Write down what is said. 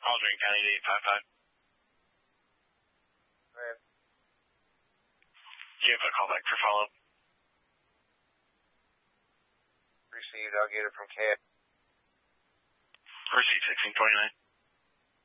Aldrin County 855. Right. Do you have a callback for follow-up? Received. I'll get it from Cat. Received 1629.